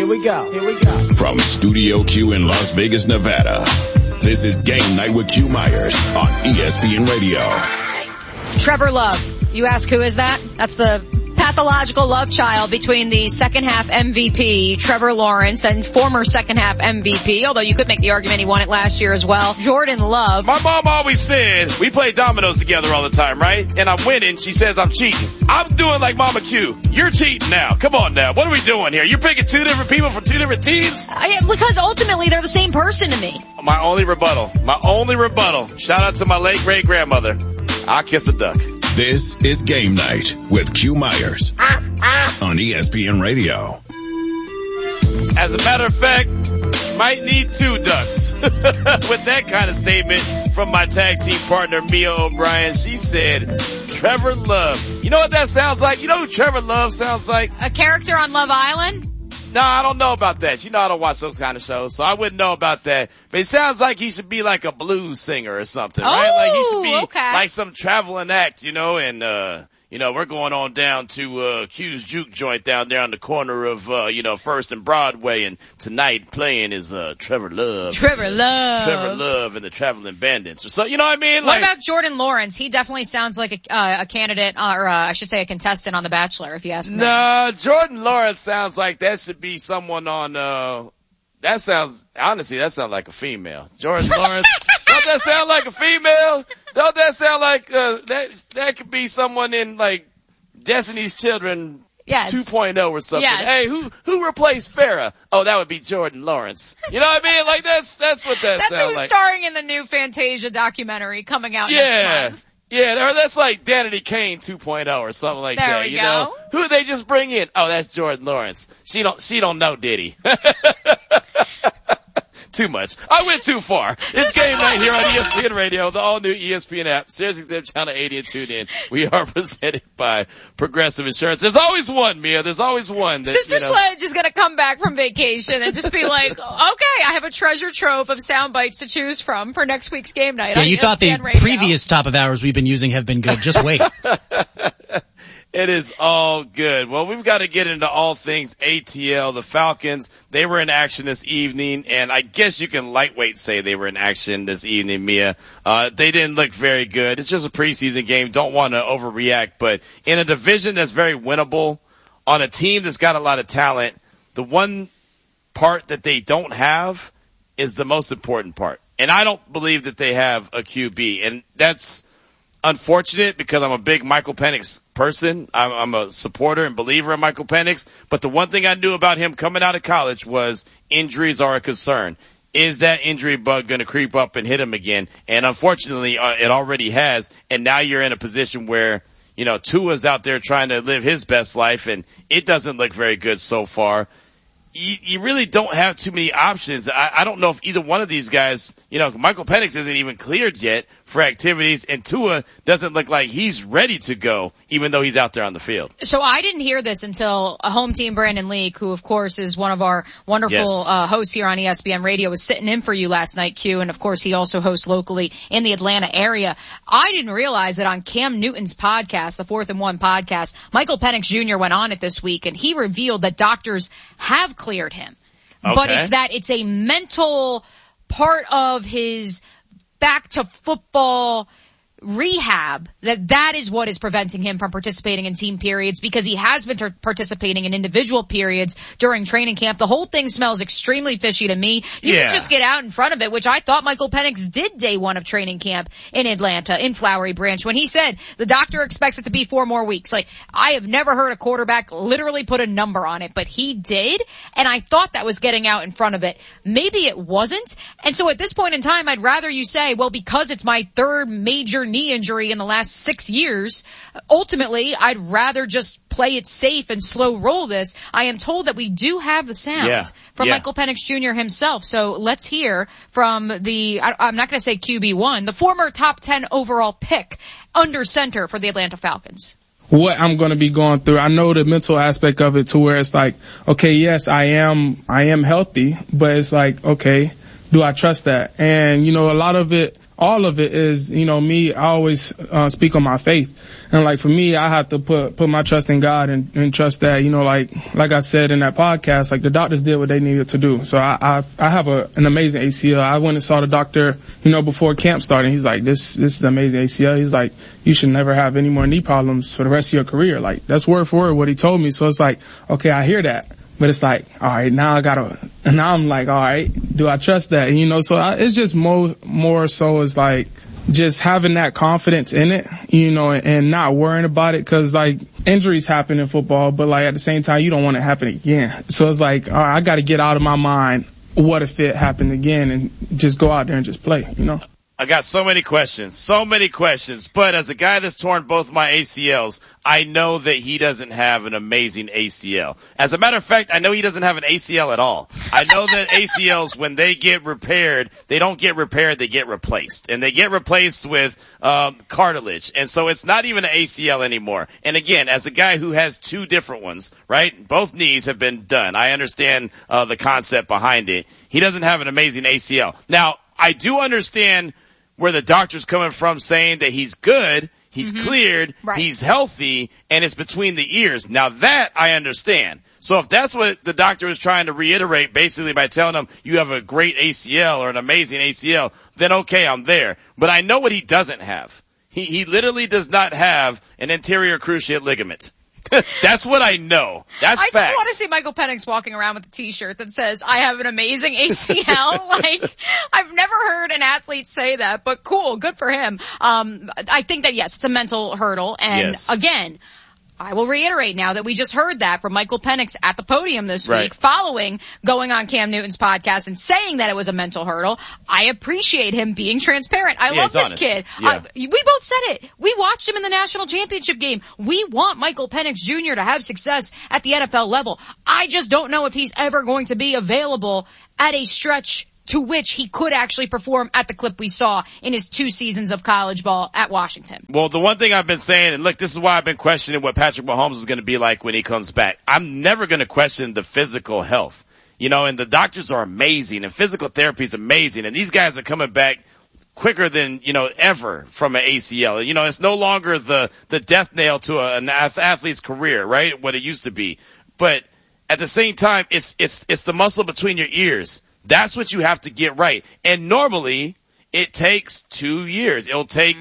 we go. From Studio Q in Las Vegas, Nevada, this is Game Night with Q Myers on ESPN Radio. Trevor Love. You ask who is that? That's the pathological love child between the second half MVP, Trevor Lawrence, and former second half MVP, although you could make the argument he won it last year as well, Jordan Love. My mom always said, we play dominoes together all the time, right? And I'm winning. She says I'm cheating. I'm doing like Mama Q. You're cheating now. Come on now. What are we doing here? You're picking two different people from two different teams? Because ultimately they're the same person to me. My only rebuttal. Shout out to my late great grandmother. I'll kiss a duck. This is Game Night with Q Myers on ESPN Radio. As a matter of fact, might need two ducks. With that kind of statement from my tag team partner, Mia O'Brien, she said, Trevor Love. You know what that sounds like? You know who Trevor Love sounds like? A character on Love Island? No, I don't know about that. You know, I don't watch those kind of shows, so I wouldn't know about that. But it sounds like he should be like a blues singer or something, right? Like he should be like some traveling act, you know, and, we're going on down to, Q's Juke joint down there on the corner of, First and Broadway, and tonight playing is, Trevor Love. Trevor Love and the Traveling Bandits. Or so, you know what I mean? What about Jordan Lawrence? He definitely sounds like a candidate, or I should say a contestant on The Bachelor, if you ask me. No, Jordan Lawrence sounds like that should be someone on, that sounds like a female. Jordan Lawrence. Don't that sound like a female? Don't that sound like, that could be someone in like Destiny's Children 2.0 or something. Yes. Hey, who replaced Farrah? Oh, that would be Jordan Lawrence. You know what I mean? Like that's what that sounds like. That's who's starring in the new Fantasia documentary coming out next month. Yeah, that's like Danity Kane 2.0 or something like that. There we go. Know? Who did they just bring in? Oh, that's Jordan Lawrence. She don't know, did he? Too much. I went too far. It's Game Night here on ESPN Radio, the all-new ESPN app, SiriusXM Channel 80 and tune in. We are presented by Progressive Insurance. There's always one, Mia. There's always one. That, Sister Sledge is going to come back from vacation and just be like, okay, I have a treasure trove of sound bites to choose from for next week's Game Night. Yeah, you thought the previous top of hours we've been using have been good. Just wait. It is all good. Well, we've got to get into all things ATL. The Falcons, they were in action this evening, and I guess you can lightweight say they were in action this evening, Mia. They didn't look very good. It's just a preseason game. Don't want to overreact, but in a division that's very winnable, on a team that's got a lot of talent, the one part that they don't have is the most important part. And I don't believe that they have a QB, and that's unfortunate because I'm a big Michael Penix person. I'm a supporter and believer in Michael Penix. But the one thing I knew about him coming out of college was injuries are a concern. Is that injury bug going to creep up and hit him again? And unfortunately, it already has. And now you're in a position where, Tua's out there trying to live his best life, and it doesn't look very good so far. You really don't have too many options. I don't know if either one of these guys, Michael Penix isn't even cleared yet for activities, and Tua doesn't look like he's ready to go, even though he's out there on the field. So I didn't hear this until a home team, Brandon Leak, who of course is one of our wonderful hosts here on ESPN Radio, was sitting in for you last night, Q, and of course he also hosts locally in the Atlanta area. I didn't realize that on Cam Newton's podcast, the 4th and 1 podcast, Michael Penix Jr. went on it this week, and he revealed that doctors have cleared him. Okay. But it's a mental part of his back to football rehab that is what is preventing him from participating in team periods, because he has been participating in individual periods during training camp. The whole thing smells extremely fishy to me. You can just get out in front of it, which I thought Michael Penix did day one of training camp in Atlanta, in Flowery Branch, when he said the doctor expects it to be 4 more weeks. Like, I have never heard a quarterback literally put a number on it, but he did, and I thought that was getting out in front of it. Maybe it wasn't. And so at this point in time, I'd rather you say, well, because it's my 3rd major knee injury in the last 6 years, ultimately I'd rather just play it safe and slow roll this. I am told that we do have the sound from Michael Penix Jr. himself. So let's hear from I'm not going to say QB1, the former top 10 overall pick under center for the Atlanta Falcons. What I'm going to be going through. I know the mental aspect of it, to where it's like, okay, yes, I am healthy, but it's like, okay, do I trust that? And, a lot of it all of it is, me, I always speak on my faith. And like for me, I have to put my trust in God and trust that, like I said in that podcast, like the doctors did what they needed to do. So I have an amazing ACL. I went and saw the doctor, before camp started. He's like, this is an amazing ACL. He's like, you should never have any more knee problems for the rest of your career. Like that's word for word what he told me. So it's like, okay, I hear that. But it's like, all right, now I'm like, all right, do I trust that? So it's just more so is like just having that confidence in it, and not worrying about it. Cause like injuries happen in football, but like at the same time, you don't want it to happen again. So it's like, all right, I got to get out of my mind. What if it happened again, and just go out there and just play, I got so many questions, but as a guy that's torn both my ACLs, I know that he doesn't have an amazing ACL. As a matter of fact, I know he doesn't have an ACL at all. I know that ACLs, when they get repaired, they don't get repaired, they get replaced. And they get replaced with cartilage. And so it's not even an ACL anymore. And again, as a guy who has two different ones, right? Both knees have been done. I understand the concept behind it. He doesn't have an amazing ACL. Now, I do understand where the doctor's coming from saying that he's good, he's cleared, right, he's healthy, and it's between the ears. Now that I understand. So if that's what the doctor is trying to reiterate basically by telling him you have a great ACL or an amazing ACL, then okay, I'm there. But I know what he doesn't have. He literally does not have an anterior cruciate ligament. That's what I know. That's facts. I just want to see Michael Penix walking around with a t-shirt that says, I have an amazing ACL. Like, I've never heard an athlete say that, but cool. Good for him. I think that, yes, it's a mental hurdle. And again, I will reiterate now that we just heard that from Michael Penix at the podium this week, following going on Cam Newton's podcast and saying that it was a mental hurdle. I appreciate him being transparent. I love this kid. Yeah. We both said it. We watched him in the national championship game. We want Michael Penix Jr. to have success at the NFL level. I just don't know if he's ever going to be available at a stretch to which he could actually perform at the clip we saw in his 2 seasons of college ball at Washington. Well, the one thing I've been saying, and look, this is why I've been questioning what Patrick Mahomes is going to be like when he comes back. I'm never going to question the physical health. And the doctors are amazing, and physical therapy is amazing, and these guys are coming back quicker than, ever from an ACL. It's no longer the death nail to an athlete's career, right? What it used to be. But at the same time, it's the muscle between your ears. That's what you have to get right. And normally it takes 2 years. It'll take,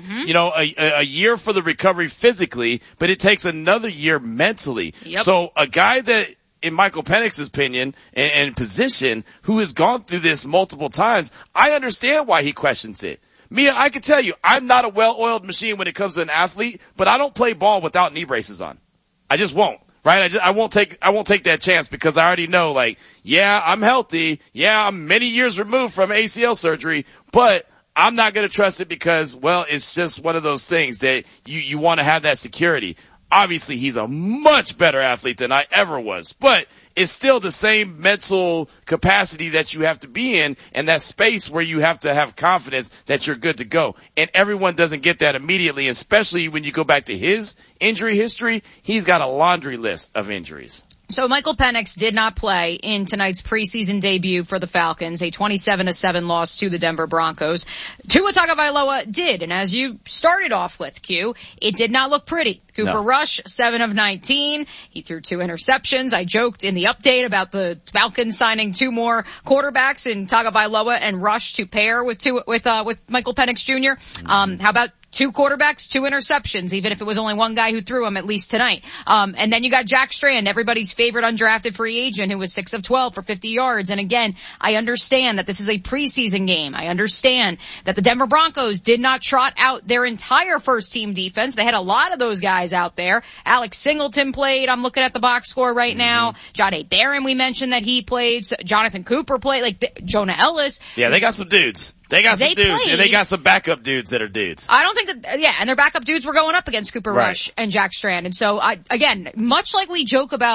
a year for the recovery physically, but it takes another year mentally. Yep. So a guy that, in Michael Penix's opinion and position, who has gone through this multiple times, I understand why he questions it. Mia, I can tell you, I'm not a well-oiled machine when it comes to an athlete, but I don't play ball without knee braces on. I just won't. Right? I won't take that chance because I already know, like, yeah, I'm healthy. Yeah, I'm many years removed from ACL surgery, but I'm not going to trust it because, well, it's just one of those things that you want to have that security. Obviously, he's a much better athlete than I ever was, but it's still the same mental capacity that you have to be in and that space where you have to have confidence that you're good to go. And everyone doesn't get that immediately, especially when you go back to his injury history. He's got a laundry list of injuries. So Michael Penix did not play in tonight's preseason debut for the Falcons, a 27-7 loss to the Denver Broncos. Tua Tagovailoa did, and as you started off with, Q, it did not look pretty. Cooper Rush, 7 of 19. He threw 2 interceptions. I joked in the update about the Falcons signing 2 more quarterbacks in Tagovailoa and Rush to pair with Michael Penix Jr. How about 2 quarterbacks, 2 interceptions, even if it was only one guy who threw them, at least tonight. And then you got Jack Strand, everybody's favorite undrafted free agent, who was 6 of 12 for 50 yards. And again, I understand that this is a preseason game. I understand that the Denver Broncos did not trot out their entire first team defense. They had a lot of those guys out there. Alex Singleton played. I'm looking at the box score right now. Jahdae Barron, we mentioned that he played. Jonathan Cooper played. Like Jonah Ellis. Yeah, they got some dudes. They got some dudes, and they got some backup dudes that are dudes. I don't think that, and their backup dudes were going up against Cooper Rush and Jack Strand. And so, again, much like we joke about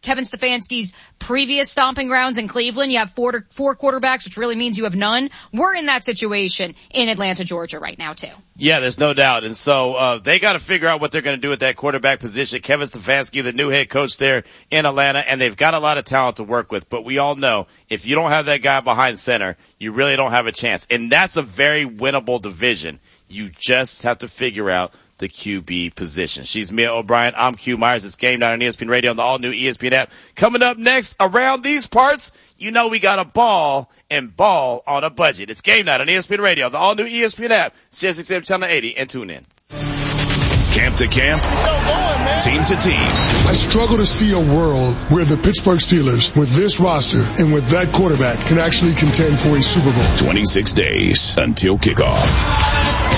Kevin Stefanski's previous stomping grounds in Cleveland. You have four quarterbacks, which really means you have none. We're in that situation in Atlanta, Georgia right now too. Yeah, there's no doubt. And so, they gotta figure out what they're gonna do with that quarterback position. Kevin Stefanski, the new head coach there in Atlanta, and they've got a lot of talent to work with. But we all know if you don't have that guy behind center, you really don't have a chance. And that's a very winnable division. You just have to figure out the QB position. She's Mia O'Brien. I'm Q Myers. It's Game Night on ESPN Radio on the all-new ESPN app. Coming up next, around these parts, you know we got a ball and ball on a budget. It's Game Night on ESPN Radio, the all-new ESPN app, CSXM Channel 80, and tune in. Camp to camp, team to team. I struggle to see a world where the Pittsburgh Steelers, with this roster and with that quarterback, can actually contend for a Super Bowl. 26 days until kickoff.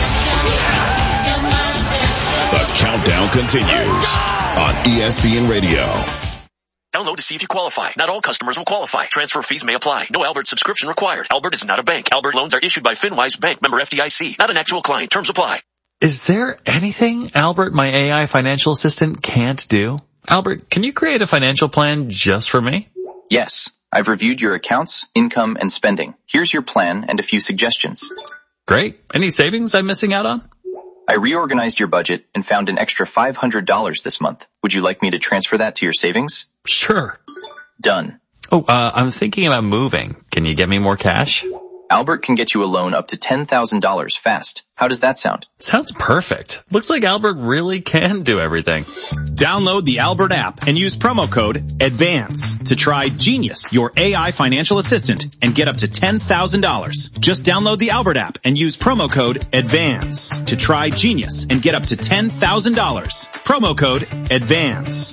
The countdown continues on ESPN Radio. Download to see if you qualify. Not all customers will qualify. Transfer fees may apply. No Albert subscription required. Albert is not a bank. Albert loans are issued by FinWise Bank, member FDIC. Not an actual client. Terms apply. Is there anything Albert, my AI financial assistant, can't do? Albert, can you create a financial plan just for me? Yes. I've reviewed your accounts, income, and spending. Here's your plan and a few suggestions. Great. Any savings I'm missing out on? I reorganized your budget and found an extra $500 this month. Would you like me to transfer that to your savings? Sure. Done. Oh, I'm thinking about moving. Can you get me more cash? Albert can get you a loan up to $10,000 fast. How does that sound? Sounds perfect. Looks like Albert really can do everything. Download the Albert app and use promo code ADVANCE to try Genius, your AI financial assistant, and get up to $10,000. Just download the Albert app and use promo code ADVANCE to try Genius and get up to $10,000. Promo code ADVANCE.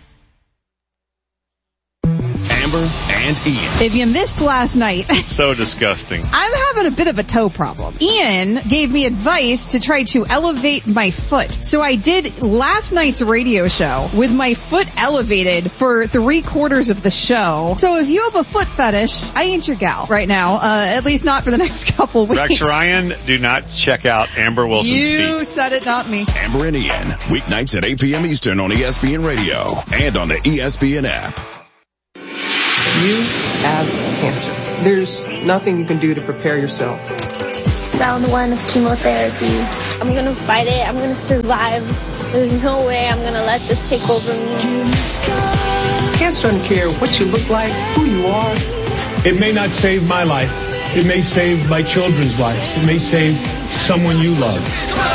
Amber and Ian. If you missed last night. So disgusting. I'm having a bit of a toe problem. Ian gave me advice to try to elevate my foot. So I did last night's radio show with my foot elevated for 3/4 of the show. So if you have a foot fetish, I ain't your gal right now. At least not for the next couple weeks. Rex Ryan, do not check out Amber Wilson's feet. You said it, not me. Amber and Ian, weeknights at 8 p.m. Eastern on ESPN Radio and on the ESPN app. You have cancer. There's nothing you can do to prepare yourself. Round 1 of chemotherapy. I'm gonna fight it. I'm gonna survive. There's no way I'm gonna let this take over me. Cancer doesn't care what you look like, who you are. It may not save my life. It may save my children's life. It may save someone you love.